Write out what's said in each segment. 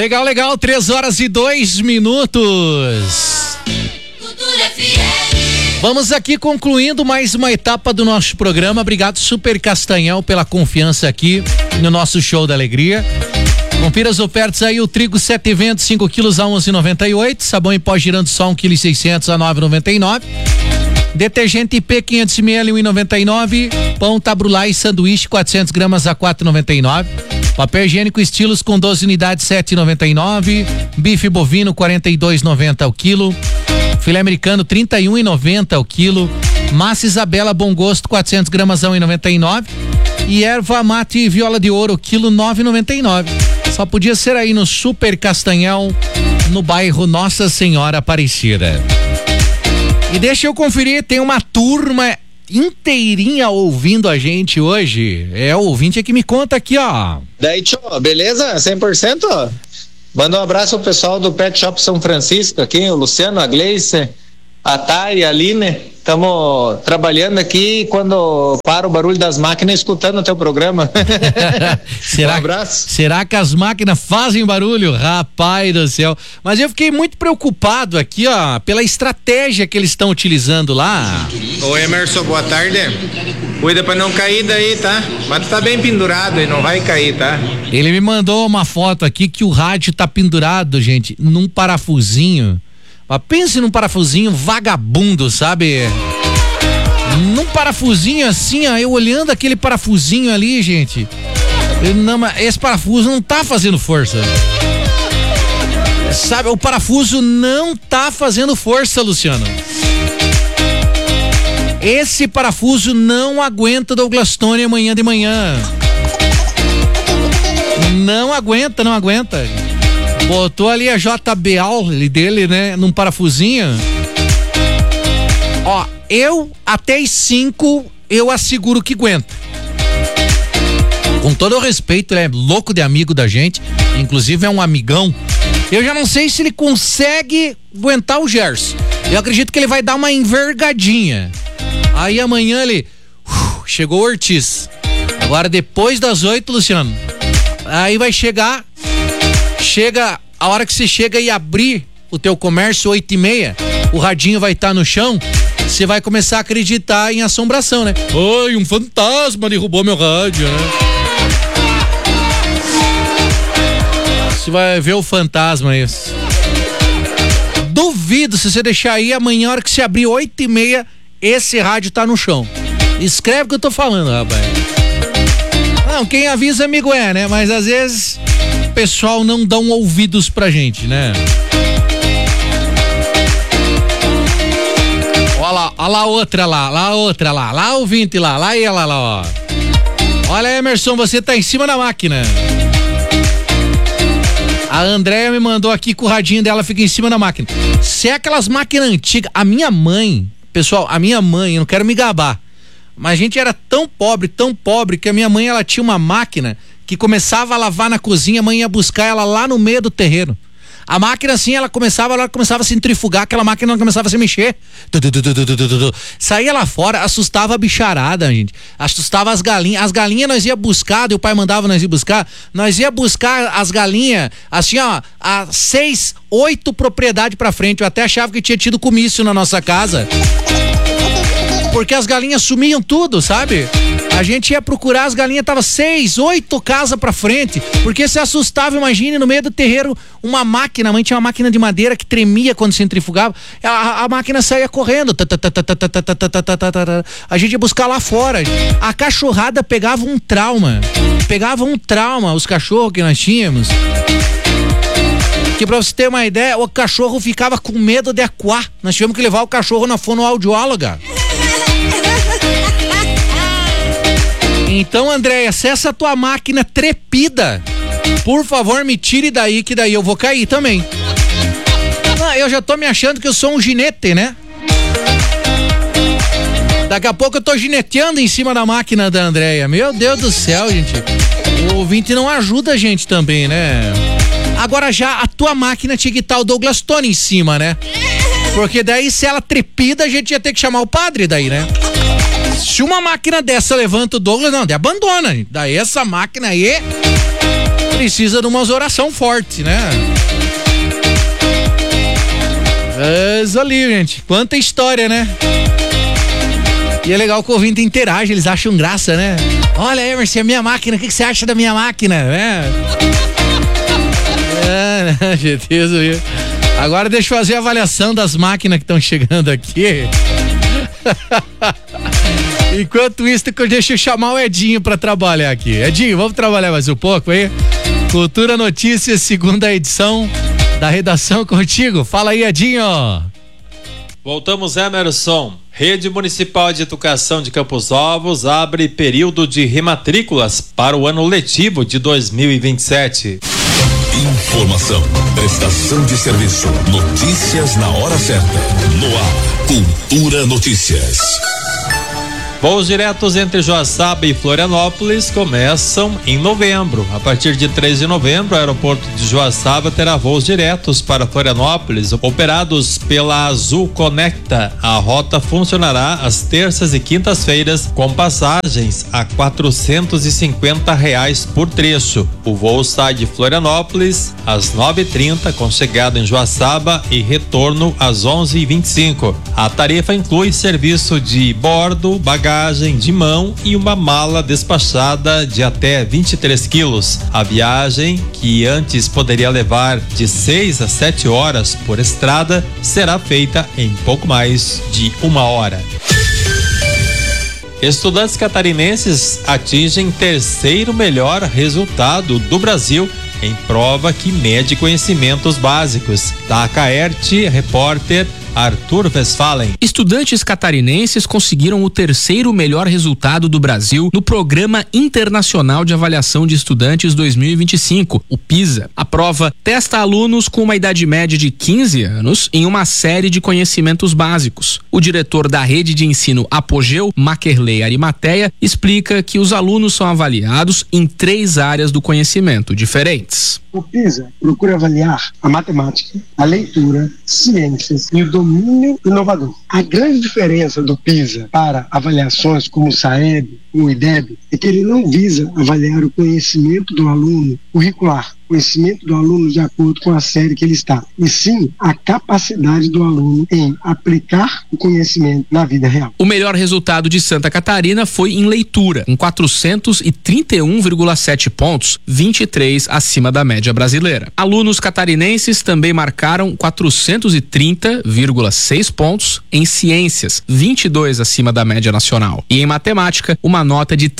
Legal, 3h02. Vamos aqui concluindo mais uma etapa do nosso programa. Obrigado, Super Castanhal, pela confiança aqui no nosso Show da Alegria. Confira as ofertas aí, o trigo 7,20, 5 quilos a 11,98, sabão em pó girando só 1,6 kg a 9,99. Detergente IP 500 ml 1,99. Pão Tabrulai sanduíche 400 gramas a 4,99. Papel higiênico Estilos com 12 unidades 7,99. Bife bovino 42,90 o quilo. Filé americano 31,90 o quilo. Massa Isabela Bom Gosto 400 gramas a 1,99. E erva mate e viola de ouro quilo 9,99. Só podia ser aí no Super Castanhal, no bairro Nossa Senhora Aparecida. E deixa eu conferir, tem uma turma inteirinha ouvindo a gente hoje. É o ouvinte que me conta aqui, ó. Daí, tio, beleza? 100%? Manda um abraço ao pessoal do Pet Shop São Francisco aqui, o Luciano, a Gleice, a Thay, a Aline. Estamos trabalhando aqui quando para o barulho das máquinas escutando o teu programa. Um abraço. Será que as máquinas fazem barulho? Rapaz do céu. Mas eu fiquei muito preocupado aqui, ó, pela estratégia que eles estão utilizando lá. Ô Emerson, boa tarde. Cuida pra não cair daí, tá? Mas tu tá bem pendurado e não vai cair, tá? Ele me mandou uma foto aqui que o rádio tá pendurado, gente, num parafusinho. Mas pense num parafusinho vagabundo, sabe? Num parafusinho assim, ó, eu olhando aquele parafusinho ali, gente. Esse parafuso não tá fazendo força. Sabe, o parafuso não tá fazendo força, Luciano. Esse parafuso não aguenta Douglas Tony amanhã de manhã. Não aguenta. Botou ali a JBL dele, né? Num parafusinho. Ó, eu até as 5 eu asseguro que aguenta. Com todo o respeito, ele é louco de amigo da gente. Inclusive é um amigão. Eu já não sei se ele consegue aguentar o Gerson. Eu acredito que ele vai dar uma envergadinha. Aí amanhã ele... chegou o Ortiz. Agora depois das 8, Luciano. Aí vai chegar... Chega, a hora que você chega e abrir o teu comércio, 8h30, o radinho vai estar no chão, você vai começar a acreditar em assombração, né? Ai, um fantasma derrubou meu rádio, né? Você vai ver o fantasma isso. Duvido, se você deixar aí, amanhã, a hora que você abrir 8h30, esse rádio tá no chão. Escreve o que eu tô falando, rapaz. Não, quem avisa amigo é, né? Mas às vezes... o pessoal não dão ouvidos pra gente, né? Olha lá outra lá ouvinte lá ela lá, ó. Olha, Emerson, você tá em cima da máquina. A Andréia me mandou aqui que o radinho dela fica em cima da máquina. Se é aquelas máquinas antigas, a minha mãe, pessoal, eu não quero me gabar, mas a gente era tão pobre, que a minha mãe, ela tinha uma máquina que começava a lavar na cozinha, a mãe ia buscar ela lá no meio do terreno. A máquina assim, ela começava a centrifugar, aquela máquina não começava a se mexer. Saía lá fora, assustava a bicharada, gente. Assustava as galinhas. As galinhas nós ia buscar, o pai mandava nós ir buscar. Nós ia buscar as galinhas, assim, ó, a 6, 8 propriedades pra frente. Eu até achava que tinha tido comício na nossa casa. Porque as galinhas sumiam tudo, sabe? A gente ia procurar, as galinhas estavam 6, 8 casas pra frente, porque se assustava, imagine, no meio do terreiro, uma máquina, a mãe tinha uma máquina de madeira que tremia quando centrifugava, a máquina saía correndo, a gente ia buscar lá fora, a cachorrada pegava um trauma, os cachorros que nós tínhamos, que pra você ter uma ideia, o cachorro ficava com medo de acuar, nós tivemos que levar o cachorro na fonoaudióloga. Então, Andréia, se essa tua máquina trepida, por favor, me tire daí, que daí eu vou cair também. Eu já tô me achando que eu sou um ginete, né? Daqui a pouco eu tô gineteando em cima da máquina da Andréia. Meu Deus do céu, gente. O ouvinte não ajuda a gente também, né? Agora já a tua máquina tinha que estar o Douglas Tony em cima, né? Porque daí, se ela trepida, a gente ia ter que chamar o padre daí, né? Se uma máquina dessa levanta o Douglas, não, abandona, gente. Daí essa máquina aí precisa de umas oração forte, né? Mas ali, gente, quanta história, né? E é legal que o ouvinte interage, eles acham graça, né? Olha, Emerson, a minha máquina, o que você acha da minha máquina? Certeza. Agora deixa eu fazer a avaliação das máquinas que estão chegando aqui. Enquanto isso, deixa eu chamar o Edinho pra trabalhar aqui. Edinho, vamos trabalhar mais um pouco aí? Cultura Notícias, segunda edição da redação contigo. Fala aí, Edinho. Voltamos, Emerson. Rede Municipal de Educação de Campos Novos abre período de rematrículas para o ano letivo de 2027. Informação, prestação de serviço, notícias na hora certa. No ar, Cultura Notícias. Voos diretos entre Joaçaba e Florianópolis começam em novembro. A partir de 3 de novembro, o aeroporto de Joaçaba terá voos diretos para Florianópolis, operados pela Azul Conecta. A rota funcionará às terças e quintas-feiras, com passagens a R$450 por trecho. O voo sai de Florianópolis às 9h30, com chegada em Joaçaba e retorno às 11h25. A tarifa inclui serviço de bordo, bagagem de mão e uma mala despachada de até 23 quilos. A viagem, que antes poderia levar de 6 a 7 horas por estrada, será feita em pouco mais de 1 hora. Estudantes catarinenses atingem terceiro melhor resultado do Brasil em prova que mede conhecimentos básicos. Da Acaerte, repórter Arthur Westphalen. Estudantes catarinenses conseguiram o terceiro melhor resultado do Brasil no Programa Internacional de Avaliação de Estudantes 2025, o PISA. A prova testa alunos com uma idade média de 15 anos em uma série de conhecimentos básicos. O diretor da rede de ensino Apogeu, Maquerley Arimateia, explica que os alunos são avaliados em 3 áreas do conhecimento diferentes. O PISA procura avaliar a matemática, a leitura, ciências e o domínio inovador. A grande diferença do PISA para avaliações como o SAEB, o IDEB, é que ele não visa avaliar o conhecimento do aluno curricular, conhecimento do aluno de acordo com a série que ele está, e sim a capacidade do aluno em aplicar o conhecimento na vida real. O melhor resultado de Santa Catarina foi em leitura, com 431,7 pontos, 23 acima da média brasileira. Alunos catarinenses também marcaram 430,6 pontos em ciências, 22 acima da média nacional. E em matemática, uma nota de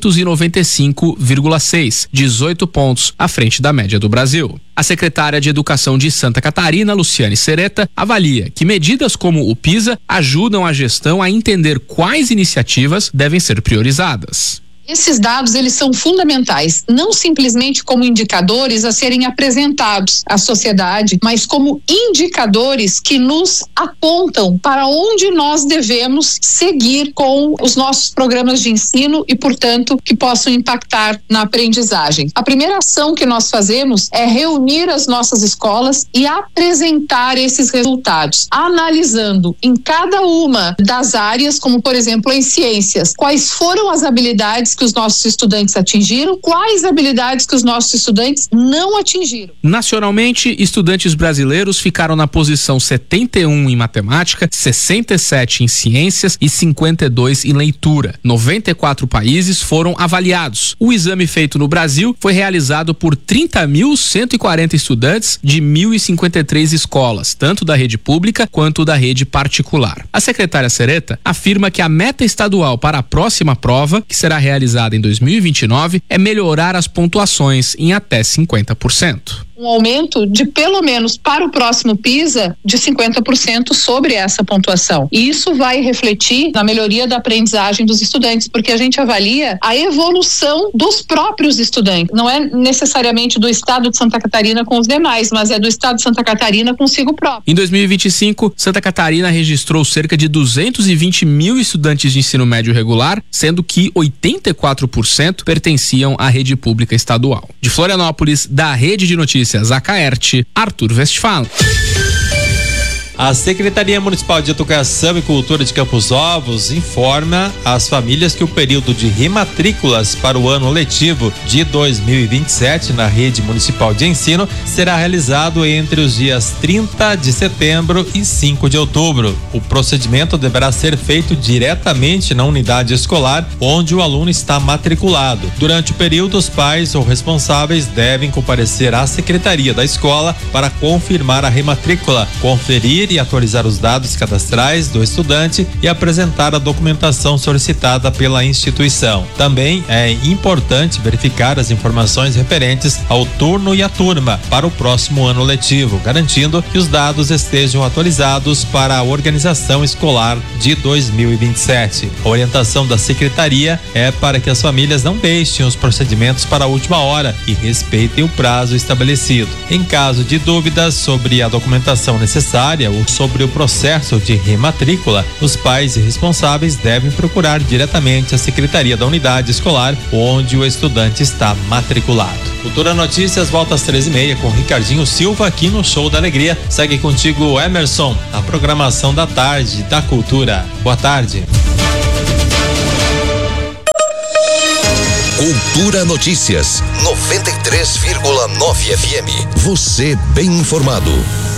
395,6, 18 pontos à frente da média do Brasil. A secretária de Educação de Santa Catarina, Luciane Sereta, avalia que medidas como o PISA ajudam a gestão a entender quais iniciativas devem ser priorizadas. Esses dados, eles são fundamentais, não simplesmente como indicadores a serem apresentados à sociedade, mas como indicadores que nos apontam para onde nós devemos seguir com os nossos programas de ensino e, portanto, que possam impactar na aprendizagem. A primeira ação que nós fazemos é reunir as nossas escolas e apresentar esses resultados, analisando em cada uma das áreas, como por exemplo em ciências, quais foram as habilidades que os nossos estudantes atingiram, quais habilidades que os nossos estudantes não atingiram. Nacionalmente, estudantes brasileiros ficaram na posição 71 em matemática, 67 em ciências e 52 em leitura. 94 países foram avaliados. O exame feito no Brasil foi realizado por 30.140 estudantes de 1.053 escolas, tanto da rede pública quanto da rede particular. A secretária Sereta afirma que a meta estadual para a próxima prova, que será realizada em 2029, é melhorar as pontuações em até 50%. Um aumento de pelo menos para o próximo PISA de 50% sobre essa pontuação. E isso vai refletir na melhoria da aprendizagem dos estudantes, porque a gente avalia a evolução dos próprios estudantes. Não é necessariamente do estado de Santa Catarina com os demais, mas é do estado de Santa Catarina consigo próprio. Em 2025, Santa Catarina registrou cerca de 220 mil estudantes de ensino médio regular, sendo que 84% pertenciam à rede pública estadual. De Florianópolis, da Rede de Notícias Acaerte, Arthur Westphalen. A Secretaria Municipal de Educação e Cultura de Campos Novos informa às famílias que o período de rematrículas para o ano letivo de 2027 na rede municipal de ensino será realizado entre os dias 30 de setembro e 5 de outubro. O procedimento deverá ser feito diretamente na unidade escolar onde o aluno está matriculado. Durante o período, os pais ou responsáveis devem comparecer à secretaria da escola para confirmar a rematrícula, conferir e atualizar os dados cadastrais do estudante e apresentar a documentação solicitada pela instituição. Também é importante verificar as informações referentes ao turno e à turma para o próximo ano letivo, garantindo que os dados estejam atualizados para a organização escolar de 2027. A orientação da secretaria é para que as famílias não deixem os procedimentos para a última hora e respeitem o prazo estabelecido. Em caso de dúvidas sobre a documentação necessária ou sobre o processo de rematrícula, os pais e responsáveis devem procurar diretamente a secretaria da unidade escolar onde o estudante está matriculado. Cultura Notícias volta às 13h30 com Ricardinho Silva aqui no Show da Alegria. Segue contigo, Emerson, na programação da tarde da Cultura. Boa tarde. Cultura Notícias 93,9 FM. Você bem informado.